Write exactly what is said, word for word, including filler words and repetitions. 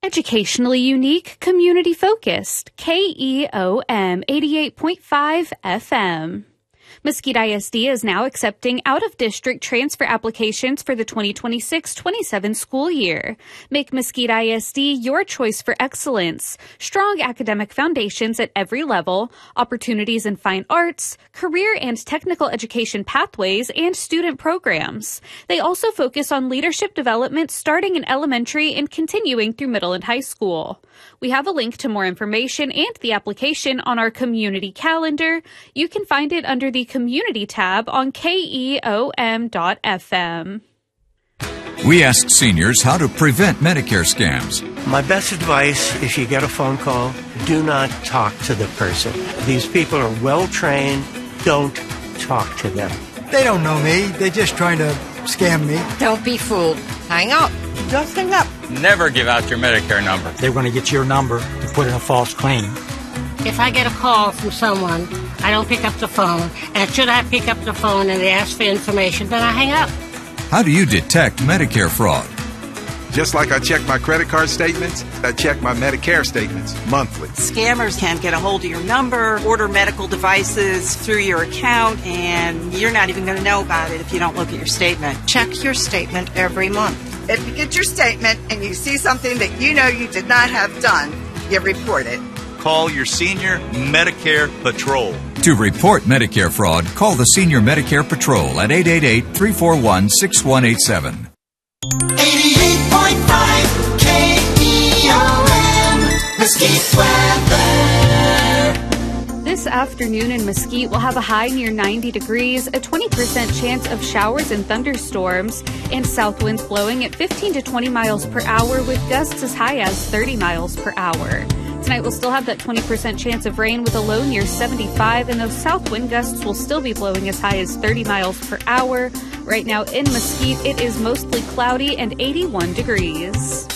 Educationally unique, community-focused, K E O M eighty-eight point five F M. Mesquite I S D is now accepting out-of-district transfer applications for the twenty twenty-six twenty-seven school year. Make Mesquite I S D your choice for excellence. Strong academic foundations at every level, opportunities in fine arts, career and technical education pathways, and student programs. They also focus on leadership development starting in elementary and continuing through middle and high school. We have a link to more information and the application on our community calendar. You can find it under the Community tab on K E O M dot F M. We asked seniors how to prevent Medicare scams. My best advice, if you get a phone call, do not talk to the person. These people are well trained. Don't talk to them. They don't know me. They're just trying to scam me. Don't be fooled. Hang up. Just hang up. Never give out your Medicare number. They're going to get your number and put in a false claim. If I get a call from someone, I don't pick up the phone. And should I pick up the phone and they ask for information, then I hang up. How do you detect Medicare fraud? Just like I check my credit card statements, I check my Medicare statements monthly. Scammers can get a hold of your number, order medical devices through your account, and you're not even going to know about it if you don't look at your statement. Check your statement every month. If you get your statement and you see something that you know you did not have done, you report it. Call your Senior Medicare Patrol. To report Medicare fraud, call the Senior Medicare Patrol at eight eight eight, three four one, six one eight seven. eighty-eight point five K E O M, Mesquite weather. This afternoon in Mesquite, we'll have a high near ninety degrees, a twenty percent chance of showers and thunderstorms, and south winds blowing at fifteen to twenty miles per hour with gusts as high as thirty miles per hour. Tonight we'll still have that twenty percent chance of rain with a low near seventy-five, and those south wind gusts will still be blowing as high as thirty miles per hour. Right now in Mesquite, it is mostly cloudy and eighty-one degrees.